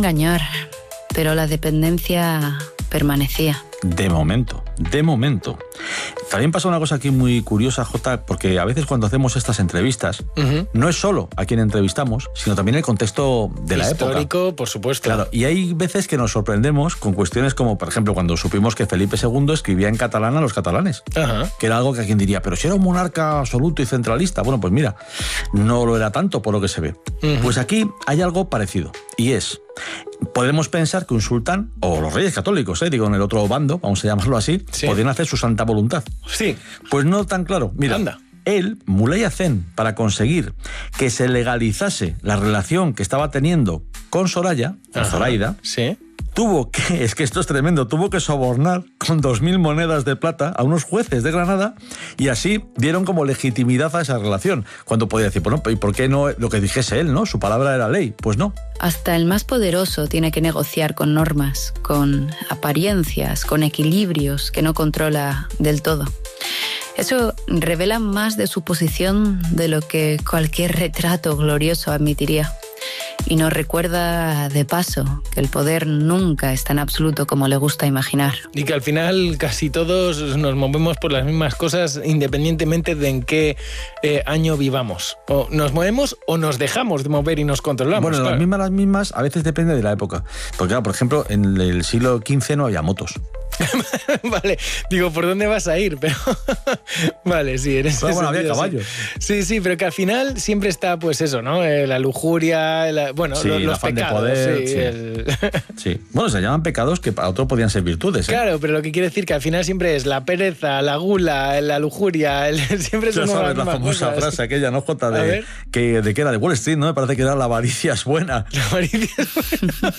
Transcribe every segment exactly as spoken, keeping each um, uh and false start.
engañar, pero la dependencia permanecía. De momento, de momento. También pasa una cosa aquí muy curiosa, Jota, porque a veces cuando hacemos estas entrevistas, uh-huh. no es solo a quien entrevistamos, sino también el contexto de la época. Histórico, por supuesto. Claro, y hay veces que nos sorprendemos con cuestiones como, por ejemplo, cuando supimos que Felipe segundo escribía en catalán a los catalanes, uh-huh. que era algo que alguien diría, pero si era un monarca absoluto y centralista. Bueno, pues mira, no lo era tanto por lo que se ve. Uh-huh. Pues aquí hay algo parecido, y es... Podemos pensar que un sultán, o los reyes católicos, eh, digo, en el otro bando, vamos a llamarlo así, sí. podrían hacer su santa voluntad. Sí. Pues no tan claro. Mira, Anda. él, Muley Hacén, para conseguir que se legalizase la relación que estaba teniendo con Soraya, con Zoraida, sí. tuvo que, es que esto es tremendo, tuvo que sobornar con dos mil monedas de plata a unos jueces de Granada y así dieron como legitimidad a esa relación. Cuando podía decir, bueno, ¿y por qué no lo que dijese él, no? Su palabra era ley. Pues no. Hasta el más poderoso tiene que negociar con normas, con apariencias, con equilibrios que no controla del todo. Eso revela más de su posición de lo que cualquier retrato glorioso admitiría. Y nos recuerda, de paso, que el poder nunca es tan absoluto como le gusta imaginar. Y que al final casi todos nos movemos por las mismas cosas independientemente de en qué eh, año vivamos. O nos movemos o nos dejamos de mover y nos controlamos. Bueno, claro. las mismas, las mismas, a veces depende de la época. Porque, claro, por ejemplo, en el siglo quince no había motos. Vale, digo, ¿por dónde vas a ir? Pero vale, sí, en ese pero bueno, sentido, había caballos. Sí. sí, sí, pero que al final siempre está, pues eso, ¿no? Eh, la lujuria, la, bueno, sí, los, los afán pecados. De poder, sí, sí. El... sí. Bueno, se llaman pecados que para otros podían ser virtudes. ¿eh? Claro, pero lo que quiere decir que al final siempre es la pereza, la gula, la lujuria, el... siempre son ya sabes, las la famosa cosas. frase aquella, ¿no, Jota? De, que, de que era de Wall Street, ¿no? Me parece que era la avaricia es buena. La avaricia es buena.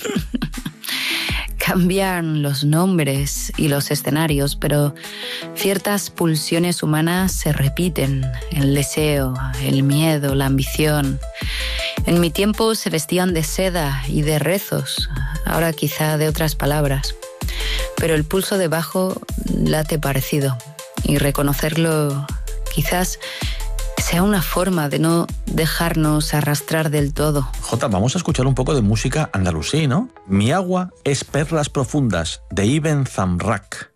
Cambian los nombres y los escenarios, pero ciertas pulsiones humanas se repiten. El deseo, el miedo, la ambición. En mi tiempo se vestían de seda y de rezos, ahora quizá de otras palabras. Pero el pulso debajo late parecido, y reconocerlo quizás sea una forma de no dejarnos arrastrar del todo. Jota, vamos a escuchar un poco de música andalusí, ¿no? Mi agua es perlas profundas, de Ibn Zamrak.